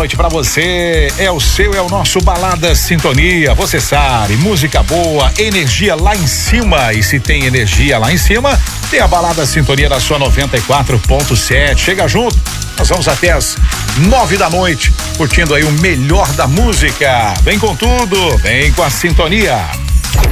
noite pra você. É o nosso Balada Sintonia. Você sabe, música boa, energia lá em cima. E se tem energia lá em cima, tem a Balada Sintonia da sua 94.7. Chega junto. Nós vamos até as 9 da noite, curtindo aí o melhor da música. Vem com tudo, vem com a sintonia.